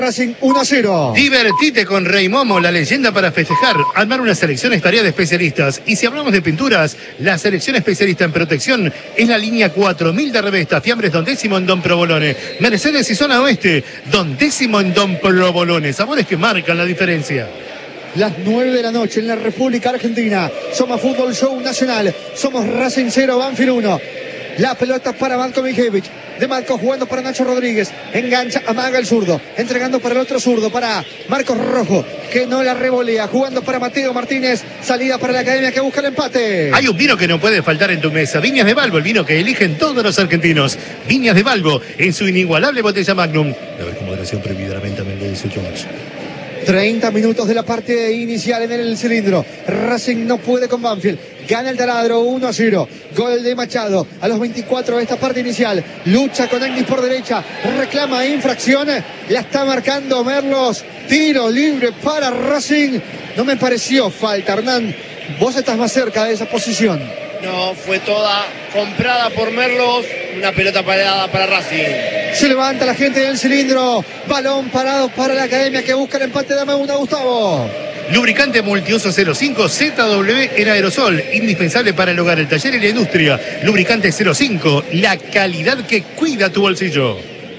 Racing 1-0. Divertite con Rey Momo, la leyenda para festejar. Armar una selección es tarea de especialistas. Y si hablamos de pinturas, la selección especialista en protección es la línea 4000 de Revesta. Fiambres Don Décimo en Don Provolone. Mercedes y Zona Oeste, Don Décimo en Don Provolone. Sabores que marcan la diferencia. Las 9 de la noche en la República Argentina. Somos Fútbol Show Nacional. Somos Racing 0, Banfield 1. La pelota para Marco Mijevic. De Marco jugando para Nacho Rodríguez. Engancha, amaga el zurdo. Entregando para el otro zurdo, para Marcos Rojo, que no la revolea. Jugando para Mateo Martínez. Salida para la Academia que busca el empate. Hay un vino que no puede faltar en tu mesa. Viñas de Balbo, el vino que eligen todos los argentinos. Viñas de Balbo, en su inigualable botella Magnum. A ver, con moderación prohibida la venta menor de 18 años. 30 minutos de la parte inicial en el cilindro. Racing no puede con Banfield. Gana el taladro 1-0. Gol de Machado a los 24 de esta parte inicial. Lucha con Agnis por derecha. Reclama infracción. La está marcando Merlos. Tiro libre para Racing. No me pareció falta, Hernán. Vos estás más cerca de esa posición. No, fue toda comprada por Merlos. Una pelota parada para Racing. Se levanta la gente del cilindro. Balón parado para la Academia que busca el empate. Dame una, Gustavo. Lubricante multiuso 05 ZW en aerosol, indispensable para el hogar, el taller y la industria. Lubricante 05, la calidad que cuida tu bolsillo.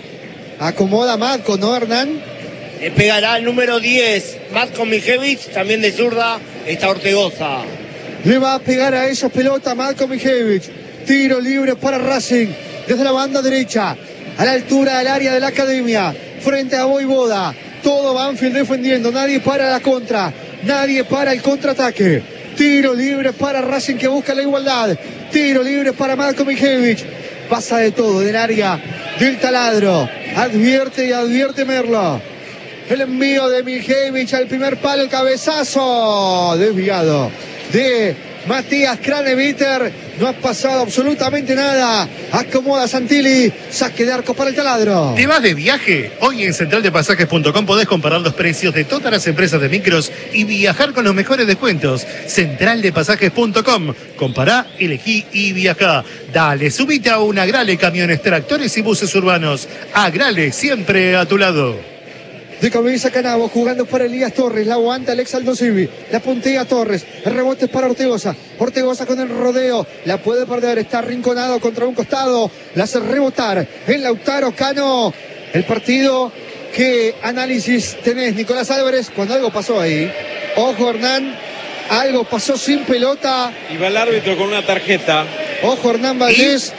Acomoda Matko, ¿no, Hernán? Le pegará el número 10, Matko Mijevic, también de zurda, está Ortegoza. Le va a pegar a esa pelota Matko Mijevic. Tiro libre para Racing, desde la banda derecha, a la altura del área de la Academia, frente a Voivoda. Todo Banfield defendiendo, nadie para la contra, nadie para el contraataque. Tiro libre para Racing que busca la igualdad. Tiro libre para Marco Mijevic. Pasa de todo del área del taladro. Advierte y advierte Merlo. El envío de Mijevic al primer palo, el cabezazo desviado de Matías Craneviter. No ha pasado absolutamente nada. Acomoda Santilli. Saque de arco para el taladro. ¿Te vas de viaje? Hoy en centraldepasajes.com podés comparar los precios de todas las empresas de micros y viajar con los mejores descuentos. Centraldepasajes.com. Compará, elegí y viajá. Dale, subite a una Agrale, camiones, tractores y buses urbanos. Agrale, siempre a tu lado. De cabeza Canavo, jugando para Elías Torres, la aguanta Alex Aldosivi, la puntea Torres, el rebote es para Ortegoza, Ortegoza con el rodeo, la puede perder, está arrinconado contra un costado, la hace rebotar el Lautaro Cano. El partido, ¿qué análisis tenés, Nicolás Álvarez, cuando algo pasó ahí? Ojo, Hernán, algo pasó sin pelota. Y va el árbitro con una tarjeta. Ojo, Hernán Valdés.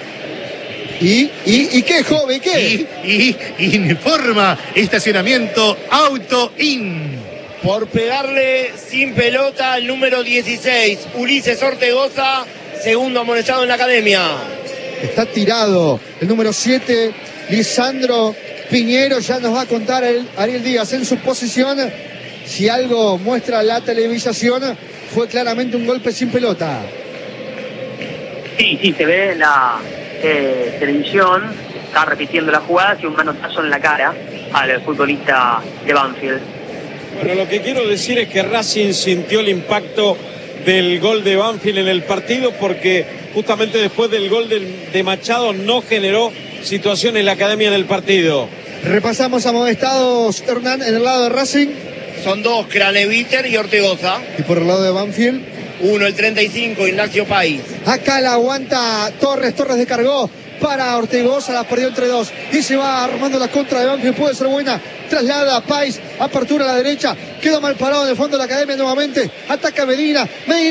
¿Y qué, joven? ¿Qué? Informa estacionamiento Auto In. Por pegarle sin pelota el número 16, Ulises Ortegoza, segundo amonestado en la Academia. Está tirado el número 7, Lisandro Piñero. Ya nos va a contar Ariel Díaz en su posición. Si algo muestra la televisación, fue claramente un golpe sin pelota. Sí, se ve la televisión, está repitiendo la jugada y un manotazo en la cara al futbolista de Banfield. Bueno, lo que quiero decir es que Racing sintió el impacto del gol de Banfield en el partido, porque justamente después del gol de Machado no generó situación en la Academia en el partido. Repasamos amonestados, Hernán, en el lado de Racing. Son dos, Craneviter y Ortegoza. Y por el lado de Banfield, uno, el 35, Ignacio País. Acá la aguanta Torres descargó para Ortegoza, la perdió entre dos y se va armando la contra de Banfield, puede ser buena. Traslada a País, apertura a la derecha, queda mal parado en el fondo de la Academia nuevamente, ataca Medina,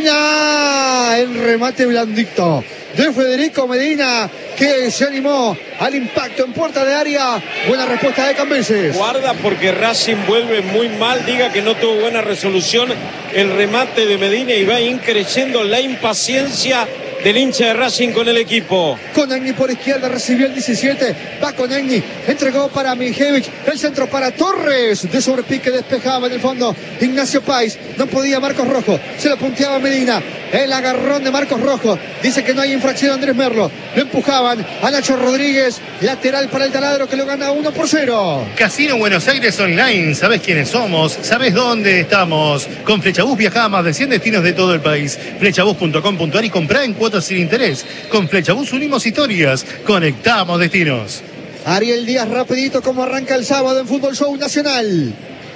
el remate blandito de Federico Medina, que se animó al impacto en puerta de área. Buena respuesta de Cambeses. Guarda, porque Racing vuelve muy mal, diga que no tuvo buena resolución el remate de Medina y va increciendo la impaciencia del hincha de Racing con el equipo. Con Agni por izquierda, recibió el 17, va con Agni, entregó para Mijevic, el centro para Torres, de sobrepique despejaba en el fondo Ignacio País, no podía Marcos Rojo, se lo punteaba Medina, el agarrón de Marcos Rojo, dice que no hay infracción Andrés Merlo, lo empujaban a Nacho Rodríguez, lateral para el taladro que lo gana 1-0. Casino Buenos Aires Online, ¿sabés quiénes somos? ¿Sabés dónde estamos? Con Flechabús viajá a más de 100 destinos de todo el país. Flechabús.com.ar y comprá en cuotas sin interés. Con Flechabús unimos historias, conectamos destinos. Ariel Díaz, rapidito como arranca el sábado en Fútbol Show Nacional.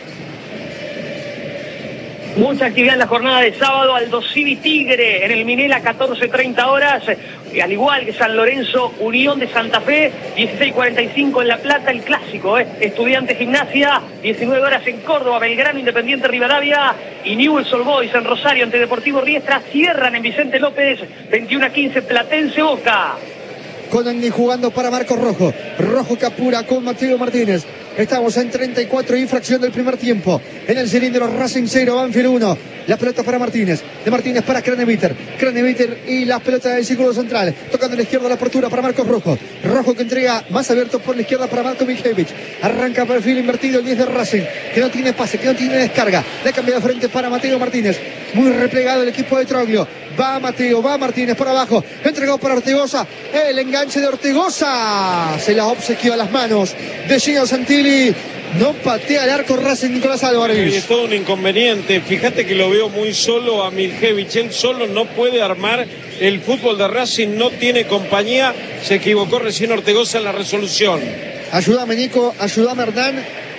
Mucha actividad en la jornada de sábado. Aldo Civi Tigre en el Minela, 14:30 horas. Y al igual que San Lorenzo, Unión de Santa Fe, 16:45 en La Plata, el clásico. Estudiantes Gimnasia, 19 horas en Córdoba, Belgrano, Independiente Rivadavia y Newell's Old Boys en Rosario ante Deportivo Riestra. Cierran en Vicente López, 21:15 Platense Boca. Conagni jugando para Marcos Rojo. Rojo que apura con Mateo Martínez. Estamos en 34 y fracción del primer tiempo. En el cilindro, Racing 0, Banfield 1. La pelota para Martínez. De Martínez para Craneviter. Craneviter y la pelota del círculo central. Tocando a la izquierda la apertura para Marcos Rojo. Rojo que entrega más abierto por la izquierda para Marco Mijevich. Arranca perfil invertido el 10 de Racing. Que no tiene pase, que no tiene descarga. Le cambia de frente para Mateo Martínez. Muy replegado el equipo de Troglio. Va Mateo, va Martínez por abajo. Entregó para Ortigosa. El enganche de Ortigosa. Se la obsequió a las manos de Gino Santilli. No patea el arco Racing, Nicolás Álvarez. Es todo un inconveniente. Fíjate que lo veo muy solo a Mijevich. Él solo no puede armar el fútbol de Racing. No tiene compañía. Se equivocó recién Ortigosa en la resolución. Ayúdame, Nico. Ayúdame, Hernán.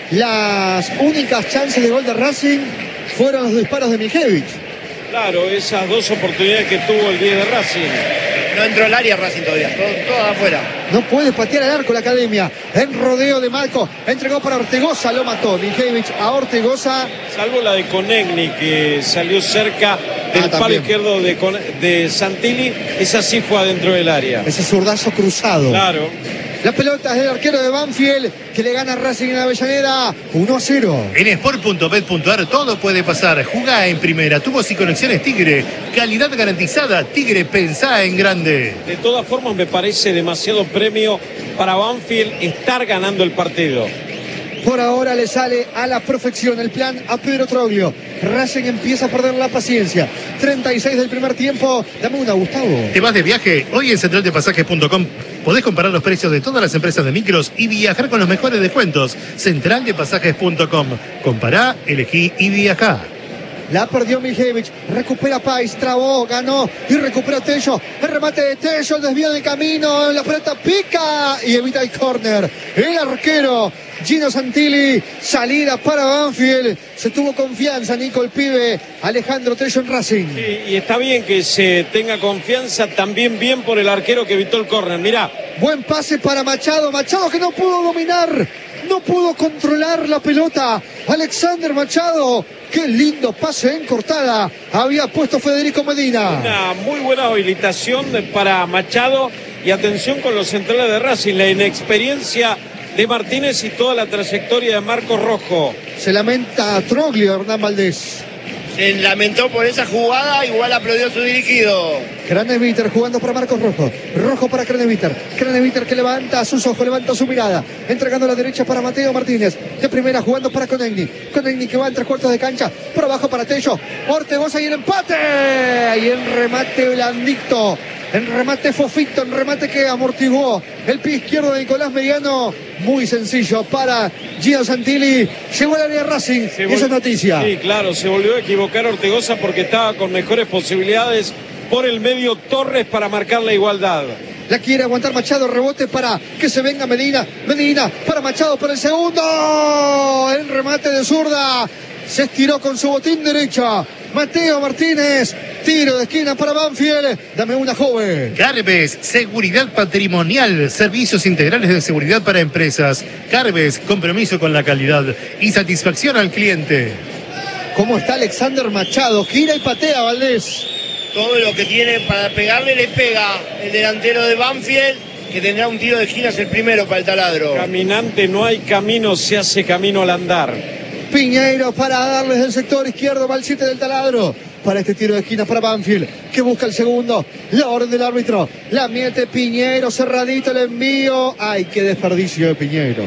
Las únicas chances de gol de Racing fueron los disparos de Mijevich. Claro, esas dos oportunidades que tuvo el 10 de Racing. No entró al área Racing todavía, todo afuera. No puede patear al arco la academia. En rodeo de Marco. Entregó para Ortigosa, lo mató Mijevich a Ortigosa. Salvo la de Conegni, que salió cerca del palo izquierdo de Santilli. Esa sí fue adentro del área. Ese zurdazo cruzado. Claro. La pelota es del arquero de Banfield, que le gana a Racing en Avellaneda 1-0. En sport.bet.ar todo puede pasar. Jugá en primera. Tubos y conexiones Tigre. Calidad garantizada. Tigre, pensá en grande. De todas formas, me parece demasiado premio para Banfield estar ganando el partido. Por ahora le sale a la perfección el plan a Pedro Troglio. Racing empieza a perder la paciencia. 36 del primer tiempo. Dame una, Gustavo. ¿Te vas de viaje? Hoy en centraldepasajes.com podés comparar los precios de todas las empresas de micros y viajar con los mejores descuentos. Centraldepasajes.com. Compará, elegí y viajá. La perdió Mijevich, recupera Pais, trabó, ganó y recupera Tello. El remate de Tello, el desvío de camino, la pelota pica y evita el córner. El arquero Gino Santilli, salida para Banfield. Se tuvo confianza, Nico, el pibe Alejandro Tello en Racing. Sí, y está bien que se tenga confianza, también bien por el arquero que evitó el córner. Mirá. Buen pase para Machado, Machado que no pudo dominar, no pudo controlar la pelota. Alexander Machado, qué lindo pase en cortada había puesto Federico Medina. Una muy buena habilitación para Machado y atención con los centrales de Racing, la inexperiencia de Martínez y toda la trayectoria de Marcos Rojo. Se lamenta Troglio, Hernán Valdés. Se lamentó por esa jugada, igual aplaudió su dirigido. Craneviter jugando para Marcos Rojo. Rojo para Craneviter. Craneviter que levanta sus ojos, levanta su mirada. Entregando a la derecha para Mateo Martínez. De primera jugando para Conegni. Conegni que va en 3/4 de cancha. Por abajo para Tello. Ortegoza y el empate. Y el remate blandito. En remate fofito, en remate que amortiguó el pie izquierdo de Nicolás Mediano. Muy sencillo para Gino Santilli. Llegó al área de Racing. Esa es noticia. Sí, claro, se volvió a equivocar Ortegoza porque estaba con mejores posibilidades por el medio Torres para marcar la igualdad. La quiere aguantar Machado, rebote para que se venga Medina. Medina para Machado por el segundo. El remate de zurda. Se estiró con su botín derecha. Mateo Martínez. Tiro de esquina para Banfield. Dame una, joven. Carves, seguridad patrimonial, servicios integrales de seguridad para empresas. Carves, compromiso con la calidad y satisfacción al cliente. ¿Cómo está Alexander Machado? Gira y patea, Valdés. Todo lo que tiene para pegarle le pega el delantero de Banfield, que tendrá un tiro de esquina, es el primero para el taladro. Caminante no hay camino, se hace camino al andar. Piñeiro para darles del sector izquierdo, va el 7 del taladro. Para este tiro de esquina para Banfield, que busca el segundo. La orden del árbitro. La mete Piñeiro, cerradito el envío. ¡Ay, qué desperdicio de Piñeiro!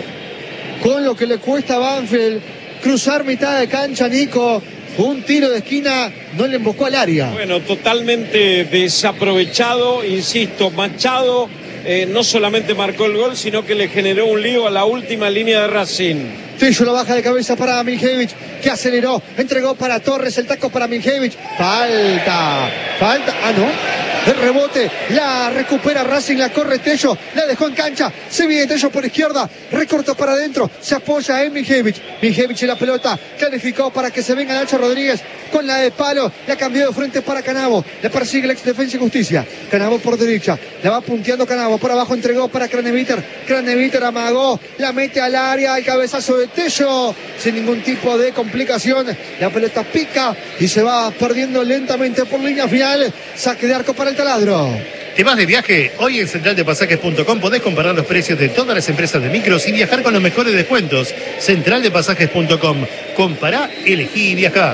Con lo que le cuesta a Banfield cruzar mitad de cancha, Nico. Un tiro de esquina no le embocó al área. Bueno, totalmente desaprovechado, insisto, Machado no solamente marcó el gol, sino que le generó un lío a la última línea de Racing. Tello la baja de cabeza para Mijevich, que aceleró, entregó para Torres, el taco para Mijevich. Falta. Ah, no. El rebote, la recupera Racing, la corre Tello, la dejó en cancha, se viene Tello por izquierda, recorta para adentro, se apoya en Mijevic en la pelota, clarificó para que se venga Nacho Rodríguez con la de palo, la cambió de frente para Canavo, le persigue el ex Defensa y Justicia, Canavo por derecha, la va punteando Canavo, por abajo entregó para Craneviter amagó, la mete al área, el cabezazo de Tello, sin ningún tipo de complicación, la pelota pica y se va perdiendo lentamente por línea final, saque de arco para el Taladro. ¿Te vas de viaje? Hoy en centraldepasajes.com podés comparar los precios de todas las empresas de micros y viajar con los mejores descuentos. Centraldepasajes.com. Compará, elegí y viajá.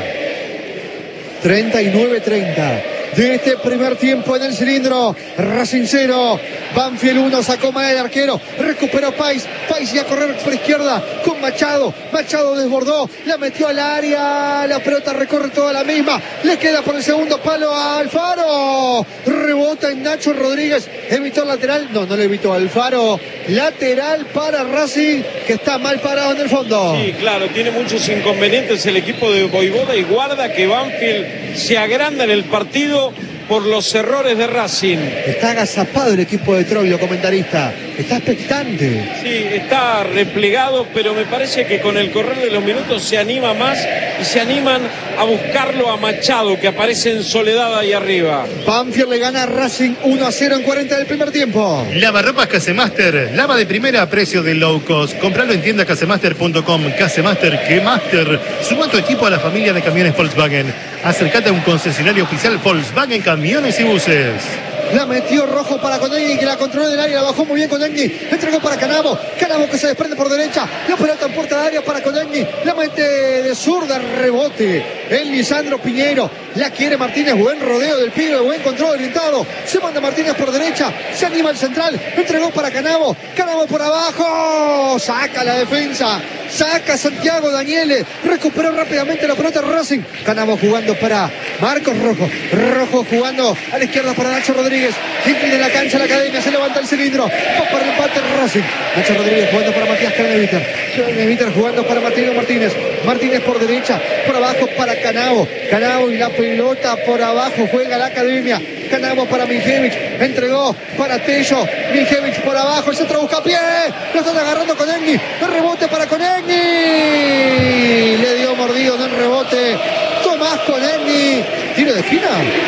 39-30 de este primer tiempo en el cilindro. Racing 0, Banfield 1, sacó mal el arquero, recuperó Pais y a correr por izquierda con Machado desbordó, la metió al área, la pelota recorre toda la misma, le queda por el segundo palo a Alfaro, rebota en Nacho Rodríguez, evitó el lateral, no le evitó Alfaro, lateral para Racing, que está mal parado en el fondo. Sí, claro, tiene muchos inconvenientes el equipo de Voivoda y guarda que Banfield se agranda en el partido por los errores de Racing. Está agazapado el equipo de Troilo, comentarista. Está expectante. Sí, está replegado, pero me parece que con el correr de los minutos se anima más y se animan a buscarlo a Machado, que aparece en soledad ahí arriba. Banfield le gana a Racing 1-0 en 40 del primer tiempo. Lavarropas Casemaster, lava de primera a precio de low cost. Compralo en tienda casemaster.com. Casemaster, que Master. Suma tu equipo a la familia de camiones Volkswagen. Acércate a un concesionario oficial Volkswagen Camiones y Buses. La metió Rojo para Conegni, que la controló del área, la bajó muy bien Conegni, entregó para Canavo que se desprende por derecha, la pelota en puerta de área para Conegni, la mete de zurda, rebote el Lisandro Piñeiro, la quiere Martínez, buen rodeo del pibe, buen control orientado, se manda Martínez por derecha, se anima el central, entregó para Canavo por abajo, saca la defensa, saca Santiago Daniele, recuperó rápidamente la pelota Racing, Canavo jugando para Marcos Rojo jugando a la izquierda para Nacho Rodríguez, inclina la cancha la Academia, se levanta el cilindro, va para el empate Racing, Nacho Rodríguez jugando para Matías Craneviter jugando para Mateo Martínez por derecha, por abajo para Canavo y la pelota por abajo, juega la Academia, Canavo para Mijevic, entregó para Tello, Mijevic por abajo, el centro busca pie, lo están agarrando Conegni, el rebote para Conegni, le dio mordido en el rebote, Tomás Conegni, tiro de esquina,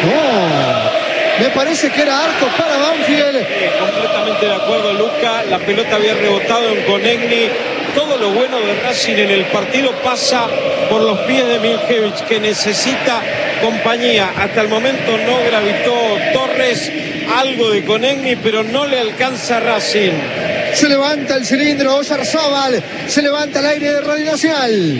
no, me parece que era arco para Banfield. Completamente de acuerdo, Luca, la pelota había rebotado en Conegni. Todo lo bueno de Racing en el partido pasa por los pies de Miljevich, que necesita compañía. Hasta el momento no gravitó Torres, algo de Conegni, pero no le alcanza a Racing. Se levanta el cilindro, Oyarzábal, se levanta al aire de Radio Nacional.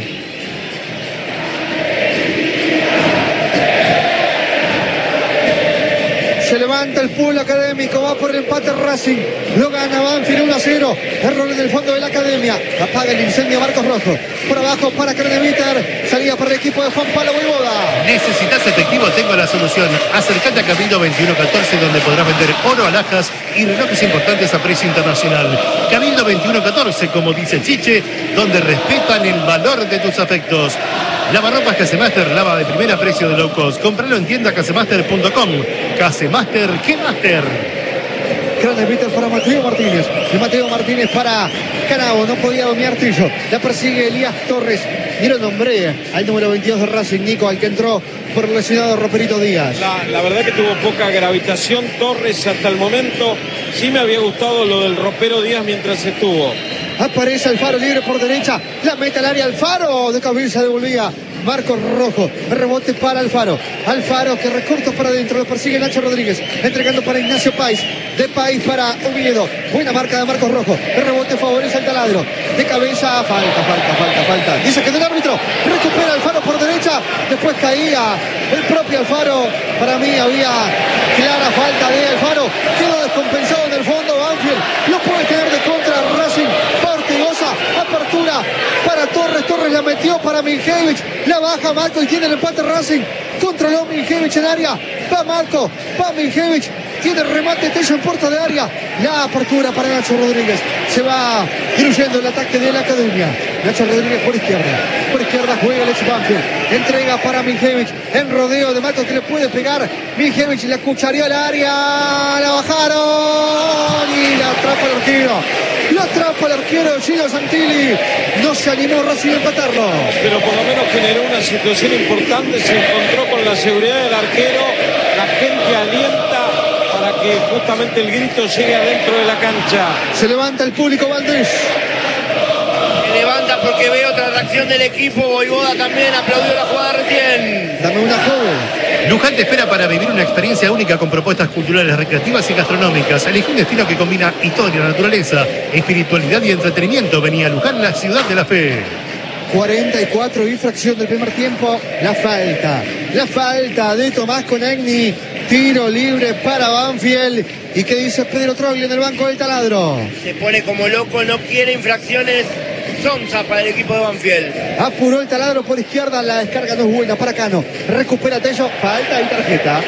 Se levanta el pool académico, va por el empate Racing, lo gana Banfield 1-0, error en el fondo de la Academia, apaga el incendio Marcos Rojo, por abajo para Craneviter, salida para el equipo de Juan Pablo Voivoda. ¿Necesitas efectivo? Tengo la solución. Acércate a Cabildo 2114, donde podrás vender oro, alhajas y relojes importantes a precio internacional. Cabildo 2114, como dice Chiche, donde respetan el valor de tus afectos. Lavarropas Casemaster, lava de primera precio de low cost. Compralo en tienda casemaster.com. Casemaster, ¿qué Master? Craneviter para Mateo Martínez. Y Mateo Martínez para Canavo. No podía dominar Tillo. La persigue Elías Torres. Y lo nombré al número 22 de Racing, Nico, al que entró por el lesionado Roperito Díaz. La verdad que tuvo poca gravitación Torres hasta el momento. Sí me había gustado lo del Ropero Díaz mientras estuvo. Aparece Alfaro libre por derecha, la mete al área Alfaro, de cabeza devolvía Marcos Rojo, rebote para Alfaro que recorta para adentro, lo persigue Nacho Rodríguez, entregando para Ignacio Pais, de Pais para Oviedo, buena marca de Marcos Rojo, el rebote favorece al Taladro, de cabeza, falta, dice que del árbitro, recupera Alfaro por derecha, después caía el propio Alfaro, para mí había clara falta de Alfaro, quedó descompensado en el fondo Banfield, lo puede tener de contra Racing, Ortigosa, apertura para Torres la metió para Miljevich, la baja Marco y tiene el empate Racing, controló Miljevich en área, va Marco, va Miljevich, tiene remate Tello en puerta de área, la apertura para Nacho Rodríguez, se va diluyendo el ataque de la Academia. Nacho Rodríguez por izquierda juega el ex Banfield, entrega para Miljevich, en rodeo de Mato que le puede pegar, Miljevich la cuchareó al área, la bajaron y la atrapa el arquero Gino Santilli, no se animó Racing a empatarlo. Pero por lo menos generó una situación importante, se encontró con la seguridad del arquero, la gente alienta para que justamente el grito llegue adentro de la cancha. Se levanta el público Valdés. Se levanta porque ve otra reacción del equipo. Voivoda también aplaudió la jugada recién. Dame una joven. Luján te espera para vivir una experiencia única con propuestas culturales, recreativas y gastronómicas. Elige un destino que combina historia, naturaleza, espiritualidad y entretenimiento. Venía a Luján, la ciudad de la fe. 44 y fracción del primer tiempo. La falta de Tomás Conegni. Tiro libre para Banfield. ¿Y qué dice Pedro Troglio en el banco del taladro? Se pone como loco, no quiere infracciones. Sonsa para el equipo de Banfield. Apuró el taladro por izquierda, la descarga no es buena para Cano. Recupera Tello, falta y tarjeta.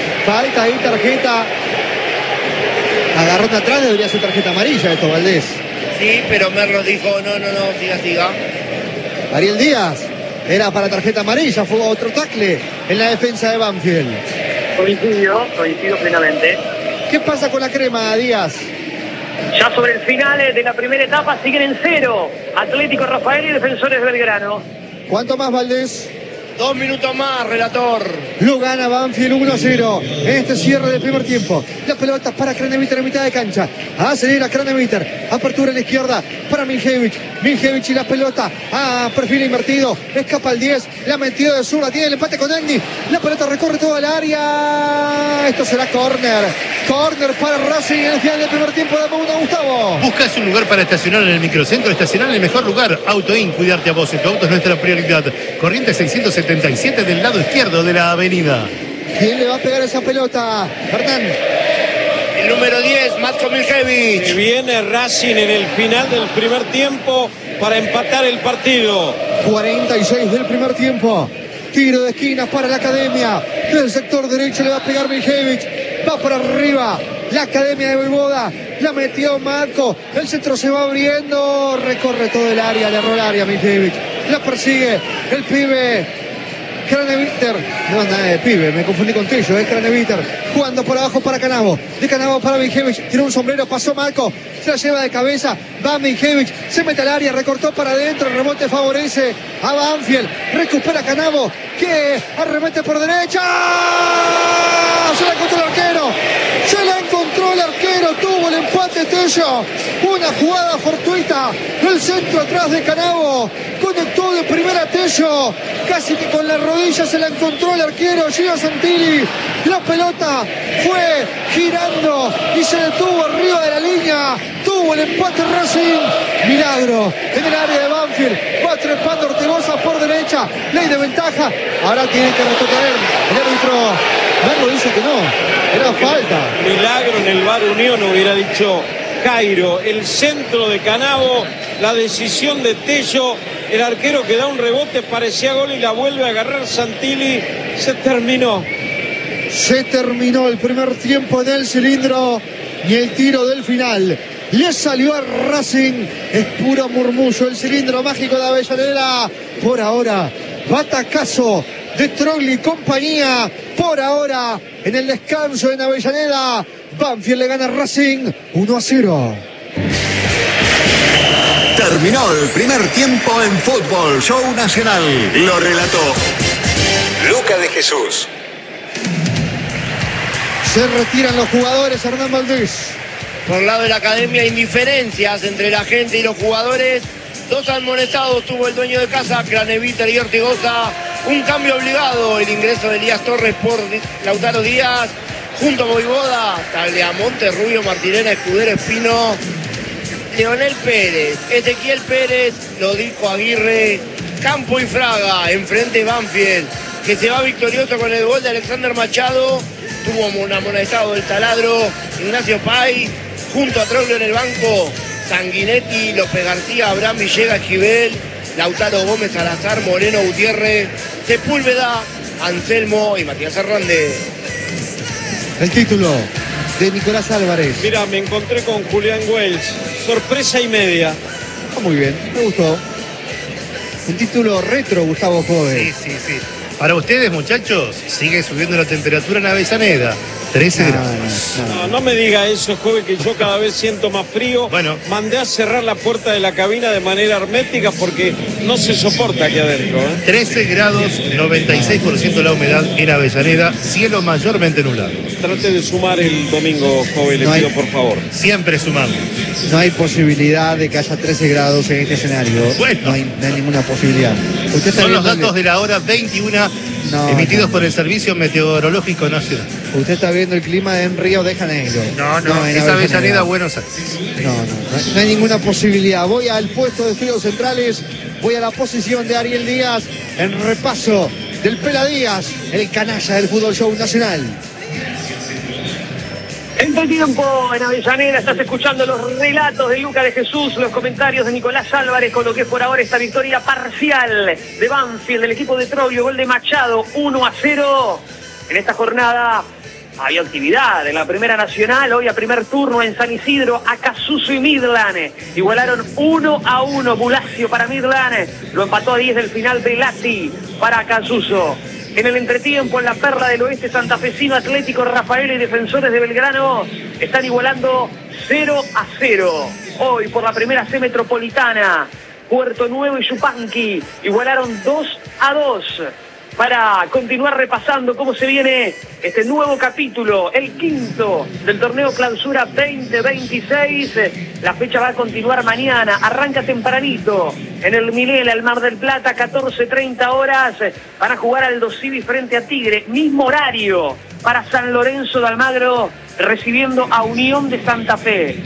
Agarrón de atrás, debería ser tarjeta amarilla esto, Valdés. Sí, pero Merlo dijo, no, siga. Ariel Díaz, era para tarjeta amarilla, fue otro tackle en la defensa de Banfield. Coincido plenamente. ¿Qué pasa con la crema, Díaz? Ya sobre el final de la primera etapa siguen en 0. Atlético Rafael y Defensores Belgrano. ¿Cuánto más, Valdés? 2 minutos más, relator. Lo gana Banfield 1-0 en este cierre del primer tiempo. La pelota para Craneviter en mitad de cancha. Acelera Craneviter. Apertura en la izquierda para Miljevich. Miljevich y la pelota a perfil invertido. Escapa el 10. La metió de zurda. Tiene el empate con Egni. La pelota recorre toda el área. Esto será córner. Córner para Racing en el final del primer tiempo. Dame uno, Gustavo. ¿Buscas un lugar para estacionar en el microcentro? Estacionar en el mejor lugar. Autoin, cuidarte a vos. Tu auto es nuestra prioridad. Corriente 677 del lado izquierdo de la avenida. ¿Quién le va a pegar esa pelota? Hernán. El número 10, Matko Miljevich. Se viene Racing en el final del primer tiempo para empatar el partido. 46 del primer tiempo. Tiro de esquina para la Academia. Del sector derecho le va a pegar Miljevich. Va para arriba. La Academia de Voivoda. La metió Marco. El centro se va abriendo. Recorre todo el área. Le erró el área Miljevich. La persigue el pibe. Craneviter, no es nada de pibe, me confundí con Tello, es Craneviter, jugando por abajo para Canavo, de Canavo para Miljevich, tiró un sombrero, pasó Marco, se la lleva de cabeza, va Miljevich, se mete al área, recortó para adentro, el rebote favorece a Banfield, recupera Canavo, que arremete por derecha, se la encontró el arquero, tuvo el empate Tello, una jugada fortuita, el centro atrás de Canavo, conectó de primera Tello, casi que con la rodilla se la encontró el arquero Gino Santilli, la pelota fue girando y se detuvo arriba de la línea, tuvo el empate Racing, milagro en el área de Banfield, va trepando Ortegoza por derecha, ley de ventaja, ahora tiene que retroceder el árbitro, Marco dice que no, era falta. Milagro en el VAR Unión hubiera dicho Jairo, el centro de Canavo, la decisión de Tello, el arquero que da un rebote, parecía gol y la vuelve a agarrar Santilli, se terminó el primer tiempo en el cilindro y el tiro del final le salió a Racing, es puro murmullo, el cilindro mágico de Avellaneda, por ahora, batacazo de Trogli y compañía, por ahora, en el descanso en Avellaneda, Banfield le gana a Racing 1-0. Terminó el primer tiempo en Fútbol Show Nacional. Lo relató Luca de Jesús. Se retiran los jugadores, Hernán Valdés. Por lado de la Academia, indiferencias entre la gente y los jugadores. 2 amonestados tuvo el dueño de casa, Craneviter y Ortegoza. Un cambio obligado, el ingreso de Elías Torres por Lautaro Díaz. Junto a Voivoda, Tagliamonte, Rubio, Martirena, Escudero, Espino, Leonel Pérez, Ezequiel Pérez, lo dijo Aguirre, Campo y Fraga, enfrente Banfield, que se va victorioso con el gol de Alexander Machado. Tuvo un amonestado del taladro, Ignacio Pay, junto a Troglio en el banco, Sanguinetti, López García, Abraham Villegas, Esquivel, Lautaro Gómez, Salazar, Moreno, Gutiérrez, Sepúlveda, Anselmo y Matías Hernández. El título de Nicolás Álvarez. Mira, me encontré con Julián Welch, sorpresa y media. Muy bien, me gustó. Un título retro, Gustavo Jove. Sí. Para ustedes, muchachos, sigue subiendo la temperatura en Avellaneda. 13 grados. No me diga eso, joven, que yo cada vez siento más frío. Bueno. Mandé a cerrar la puerta de la cabina de manera hermética porque no se soporta aquí adentro. 13 grados, 96% la humedad en Avellaneda, cielo mayormente nublado. Trate de sumar el domingo, joven, le pido por favor. Siempre sumamos. No hay posibilidad de que haya 13 grados en este escenario. Bueno. No hay ninguna posibilidad. Son los datos de la hora 21 emitidos por el Servicio Meteorológico Nacional. Usted está viendo el clima en Río de Janeiro. No, es Avellaneda, Buenos Aires. No hay ninguna posibilidad. Voy al puesto de fríos centrales, voy a la posición de Ariel Díaz en repaso del Pela Díaz, el canalla del Fútbol Show Nacional. Entretiempo en Avellaneda, estás escuchando los relatos de Luca de Jesús, los comentarios de Nicolás Álvarez con lo que es por ahora esta victoria parcial de Banfield, del equipo de Troglio, gol de Machado, 1-0. En esta jornada había actividad en la Primera Nacional, hoy a primer turno en San Isidro, Acasuso y Midland igualaron 1-1, Bulacio para Midland, lo empató a 10 del final Velati para Acasuso. En el entretiempo, en la Perla del Oeste, santafesino, Atlético Rafaela y Defensores de Belgrano están igualando 0-0. Hoy por la primera C metropolitana, Puerto Nuevo y Yupanqui igualaron 2-2. Para continuar repasando cómo se viene este nuevo capítulo, el quinto del torneo Clausura 2026. La fecha va a continuar mañana, arranca tempranito en el Milela, el Mar del Plata, 14:30 horas. Van a jugar Aldo Civi frente a Tigre, mismo horario para San Lorenzo de Almagro, recibiendo a Unión de Santa Fe.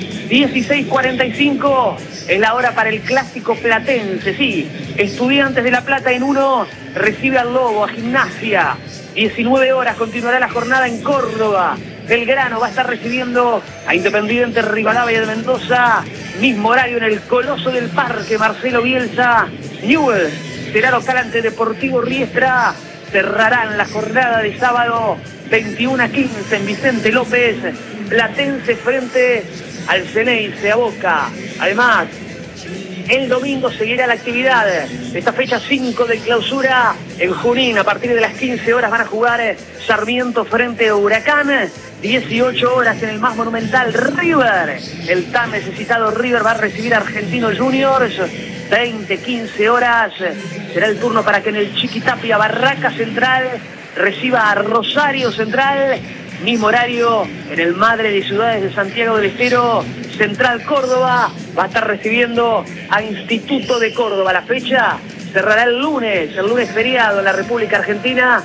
16:45 es la hora para el clásico platense, sí. Estudiantes de La Plata en 1 recibe al Lobo, a Gimnasia. 19 horas continuará la jornada en Córdoba. Belgrano va a estar recibiendo a Independiente Rivadavia de Mendoza. Mismo horario en el Coloso del Parque, Marcelo Bielsa. Newell's será local ante Deportivo Riestra. Cerrarán la jornada de sábado 21:15 en Vicente López. Platense frente al Ceneice, a Boca. Además, el domingo seguirá la actividad de esta fecha 5 de Clausura en Junín. A partir de las 15 horas van a jugar Sarmiento frente a Huracán. 18 horas en el más monumental River. El tan necesitado River va a recibir a Argentinos Juniors. 20-15 horas será el turno para que en el Chiquitapia Barraca Central reciba a Rosario Central. Mismo horario en el Madre de Ciudades de Santiago del Estero. Central Córdoba va a estar recibiendo a Instituto de Córdoba. La fecha cerrará el lunes feriado en la República Argentina.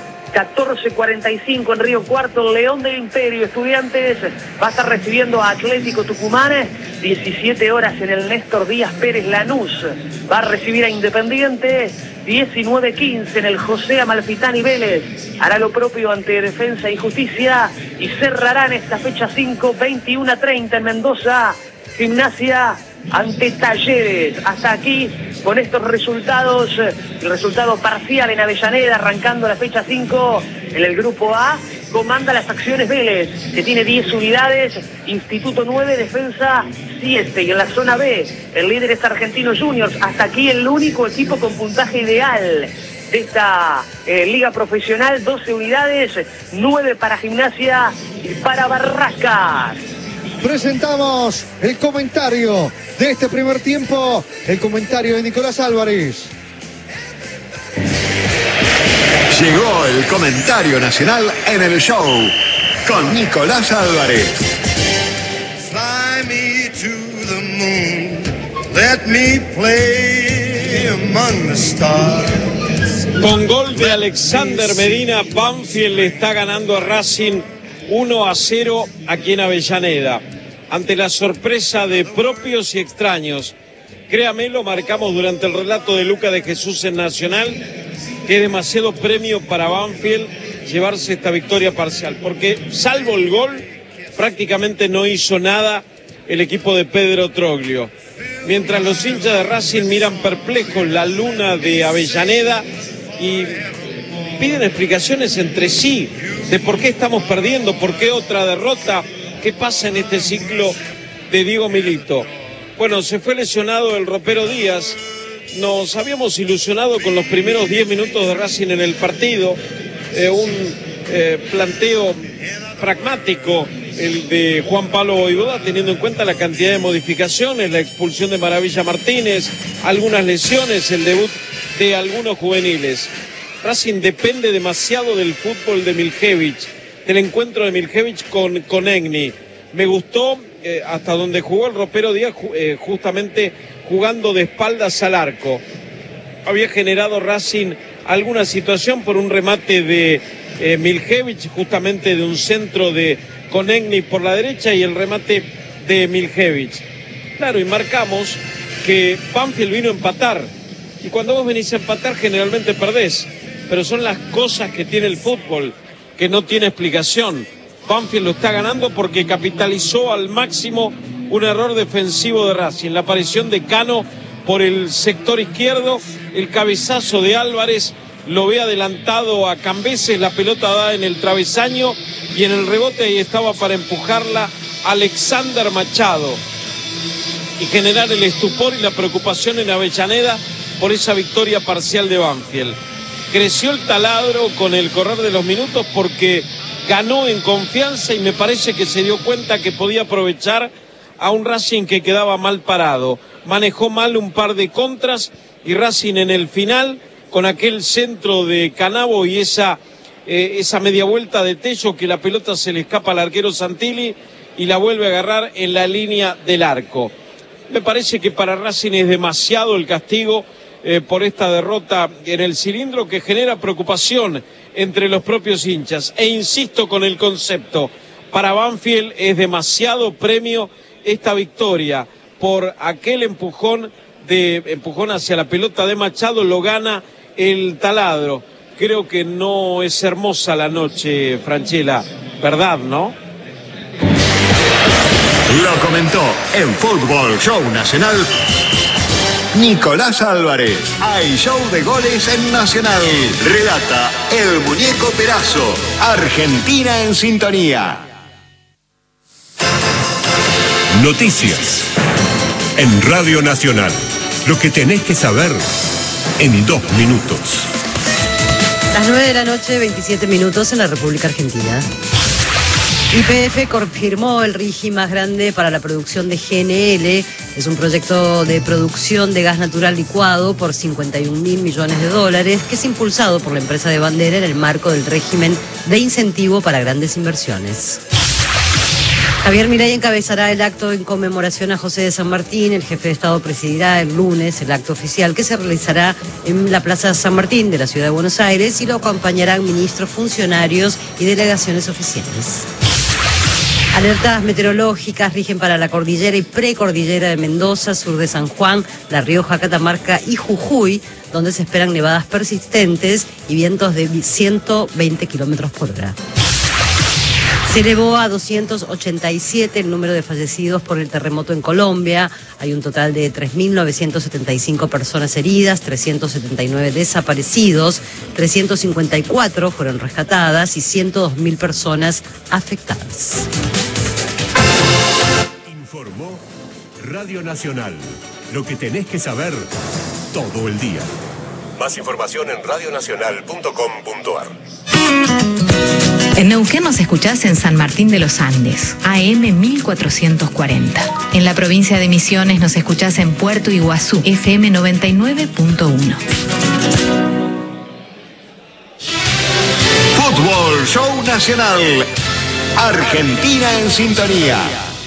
14:45 en Río Cuarto, León del Imperio, Estudiantes va a estar recibiendo a Atlético Tucumán. 17 horas en el Néstor Díaz Pérez, Lanús va a recibir a Independiente. 19:15 en el José Amalfitani Vélez hará lo propio ante Defensa y Justicia, y cerrarán esta fecha 5, 21:30 en Mendoza, Gimnasia ante Talleres. Hasta aquí con estos resultados, el resultado parcial en Avellaneda, arrancando la fecha 5 en el grupo A. Comanda las acciones Vélez, que tiene 10 unidades, Instituto 9, Defensa 7. Y en la zona B, el líder es Argentinos Juniors. Hasta aquí el único equipo con puntaje ideal de esta liga profesional, 12 unidades, 9 para Gimnasia y para Barracas. Presentamos el comentario de este primer tiempo, el comentario de Nicolás Álvarez. Llegó el comentario nacional en el show con Nicolás Álvarez. Fly me to the moon, let me play among the stars. Con gol de Alexander Medina, Banfield le está ganando a Racing 1-0 aquí en Avellaneda. Ante la sorpresa de propios y extraños, créame, lo marcamos durante el relato de Luca de Jesús en Nacional, que es demasiado premio para Banfield llevarse esta victoria parcial, porque salvo el gol, prácticamente no hizo nada el equipo de Pedro Troglio. Mientras los hinchas de Racing miran perplejos la luna de Avellaneda y piden explicaciones entre sí de por qué estamos perdiendo, por qué otra derrota, qué pasa en este ciclo de Diego Milito. Bueno, se fue lesionado el ropero Díaz, nos habíamos ilusionado con los primeros 10 minutos de Racing en el partido, un planteo pragmático, el de Juan Pablo Vojvoda, teniendo en cuenta la cantidad de modificaciones, la expulsión de Maravilla Martínez, algunas lesiones, el debut de algunos juveniles. Racing depende demasiado del fútbol de Miljević, del encuentro de Miljević con Egni. Me gustó hasta donde jugó el ropero Díaz, justamente jugando de espaldas al arco. Había generado Racing alguna situación por un remate de Miljević, justamente de un centro con Egni por la derecha y el remate de Miljević. Claro, y marcamos que Banfield vino a empatar. Y cuando vos venís a empatar generalmente perdés. Pero son las cosas que tiene el fútbol, que no tiene explicación. Banfield lo está ganando porque capitalizó al máximo un error defensivo de Racing. La aparición de Cano por el sector izquierdo, el cabezazo de Álvarez, lo ve adelantado a Cambeses, la pelota da en el travesaño y en el rebote ahí estaba para empujarla Alexander Machado y generar el estupor y la preocupación en Avellaneda por esa victoria parcial de Banfield. Creció el taladro con el correr de los minutos porque ganó en confianza y me parece que se dio cuenta que podía aprovechar a un Racing que quedaba mal parado. Manejó mal un par de contras y Racing en el final, con aquel centro de Canavo y esa media vuelta de Tello, que la pelota se le escapa al arquero Santilli y la vuelve a agarrar en la línea del arco. Me parece que para Racing es demasiado el castigo por esta derrota en el cilindro, que genera preocupación entre los propios hinchas. E insisto con el concepto, para Banfield es demasiado premio esta victoria por aquel empujón hacia la pelota de Machado, lo gana el taladro. Creo que no es hermosa la noche, Franchella, ¿verdad, no? Lo comentó en Fútbol Show Nacional Nicolás Álvarez. Hay show de goles en Nacional. Relata el Muñeco Perazo. Argentina en sintonía. Noticias en Radio Nacional. Lo que tenés que saber en 2 minutos. Las 9 de la noche, 27 minutos en la República Argentina. YPF confirmó el RIGI más grande para la producción de GNL. Es un proyecto de producción de gas natural licuado por $51.000 millones, que es impulsado por la empresa de Bandera en el marco del régimen de incentivo para grandes inversiones. Javier Milei encabezará el acto en conmemoración a José de San Martín. El jefe de Estado presidirá el lunes el acto oficial que se realizará en la Plaza San Martín de la Ciudad de Buenos Aires y lo acompañarán ministros, funcionarios y delegaciones oficiales. Alertas meteorológicas rigen para la cordillera y precordillera de Mendoza, sur de San Juan, La Rioja, Catamarca y Jujuy, donde se esperan nevadas persistentes y vientos de 120 kilómetros por hora. Se elevó a 287 el número de fallecidos por el terremoto en Colombia. Hay un total de 3.975 personas heridas, 379 desaparecidos, 354 fueron rescatadas y 102.000 personas afectadas. Informó Radio Nacional. Lo que tenés que saber todo el día. Más información en radionacional.com.ar. En Neuquén nos escuchás en San Martín de los Andes, AM 1440. En la provincia de Misiones nos escuchás en Puerto Iguazú, FM 99.1. Fútbol Show Nacional. Argentina en sintonía.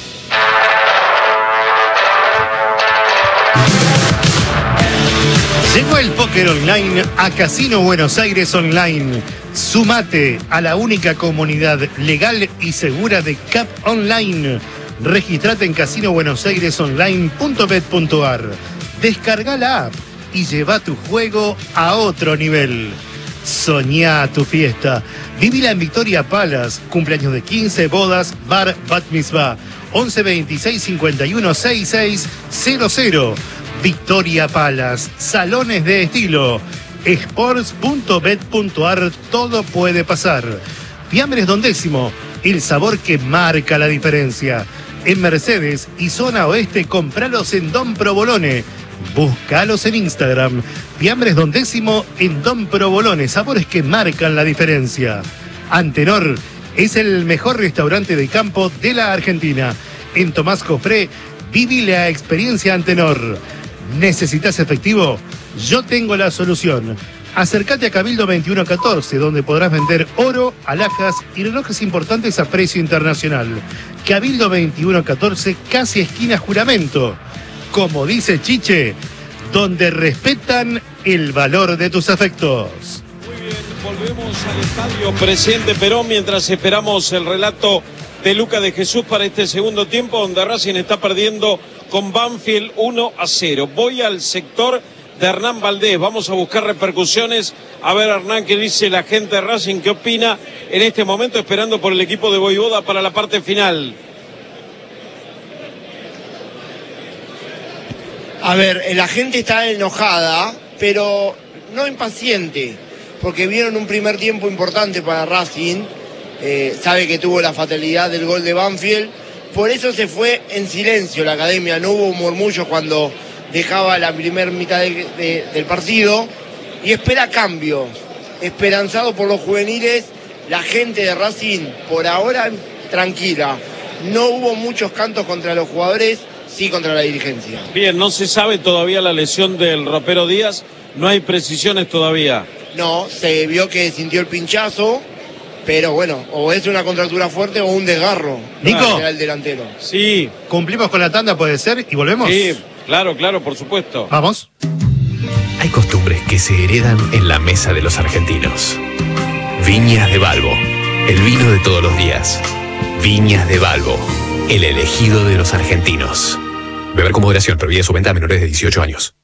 Llegó el póker online a Casino Buenos Aires Online. Sumate a la única comunidad legal y segura de CAP Online. Registrate en casinobuenosairesonline.bet.ar. Descarga la app y lleva tu juego a otro nivel. Soñá tu fiesta. Vivila en Victoria Palace. Cumpleaños de 15, bodas, bar, bat mitzvah. 11 26 51 66 00. Victoria Palace. Salones de estilo. Sports.bet.ar, todo puede pasar. Fiambres Don Décimo, el sabor que marca la diferencia. En Mercedes y zona oeste, compralos en Don Provolone. Búscalos en Instagram. Fiambres Don Décimo en Don Provolone, sabores que marcan la diferencia. Antenor es el mejor restaurante de campo de la Argentina. En Tomás Cofré, viví la experiencia Antenor. ¿Necesitas efectivo? Yo tengo la solución. Acércate a Cabildo 2114, donde podrás vender oro, alhajas y relojes importantes a precio internacional. Cabildo 2114, casi esquina Juramento. Como dice Chiche, donde respetan el valor de tus afectos. Muy bien, volvemos al estadio Presidente Perón mientras esperamos el relato de Luca de Jesús para este segundo tiempo, donde Racing está perdiendo con Banfield 1-0. Voy al sector de Hernán Valdés, vamos a buscar repercusiones. A ver, Hernán, qué dice la gente de Racing, qué opina en este momento, esperando por el equipo de Voivoda para la parte final. A ver, la gente está enojada, pero no impaciente, porque vieron un primer tiempo importante para Racing. Sabe que tuvo la fatalidad del gol de Banfield, por eso se fue en silencio la academia, no hubo murmullos cuando dejaba la primera mitad del partido, y espera cambios, esperanzado por los juveniles. La gente de Racing por ahora tranquila, no hubo muchos cantos contra los jugadores, sí contra la dirigencia. Bien, no se sabe todavía la lesión del ropero Díaz, no hay precisiones todavía. No, se vio que sintió el pinchazo, pero bueno, o es una contractura fuerte o un desgarro. Nico, el delantero. Sí. ¿Cumplimos con la tanda, puede ser? ¿Y volvemos? Sí, claro, por supuesto. Vamos. Hay costumbres que se heredan en la mesa de los argentinos. Viñas de Balbo, el vino de todos los días. Viñas de Balbo, el elegido de los argentinos. Beber con moderación, prohibida su venta a menores de 18 años.